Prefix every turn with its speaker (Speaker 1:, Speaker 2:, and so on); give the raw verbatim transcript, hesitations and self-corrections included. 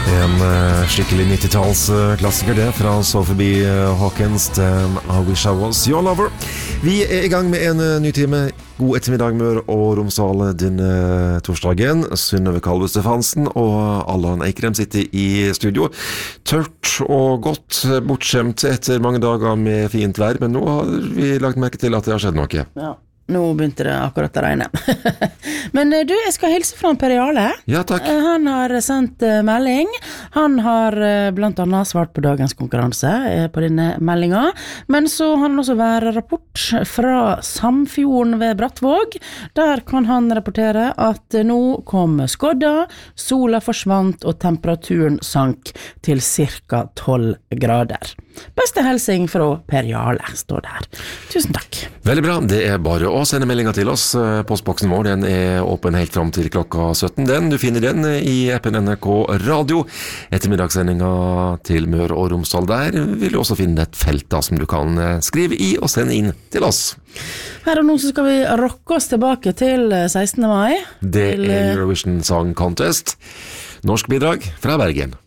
Speaker 1: En uh, skikkelig nitti-tals-klassiker det fra Sophie B. Hawkins, den I Wish I Was Your Lover. Vi er i gang med en uh, ny time. God ettermiddag, Mør og Romsdal, denne uh, torsdagen. Synnøve Kalve Stefansen og Allan Eikrem sitter i studio. Tørt og godt, bortskjemt etter mange dager med fint vær, men nå har vi lagt merke til at det har skjedd noe.
Speaker 2: Ja. Nå begynte det akkurat å regne. Men du, jeg skal hilse fra Per Jarle.
Speaker 1: Ja, takk.
Speaker 2: Han har sendt melding. Han har blant annet svart på dagens konkurranse på denne meldingen. Men så har han også vært rapport fra Samfjorden ved Brattvåg. Der kan han rapportere at nå kom skodda, sola forsvant og temperaturen sank til cirka tolv grader. Beste helsing fra Per Jarle, står det her. Tusen takk.
Speaker 1: Veldig bra, det er bare å sende meldinger til oss. Postboksen vår, den er åpen helt fram til klokka sytten. Den, du finner den i appen N R K Radio. Ettermiddagssendinga til Mør og Romsdal, der vil du også finne et felt da, som du kan skrive i og sende inn til oss.
Speaker 2: Her og nå så skal vi rocke oss tilbake til sekstende mai.
Speaker 1: Det
Speaker 2: til
Speaker 1: er Eurovision Song Contest. Norsk bidrag fra Bergen.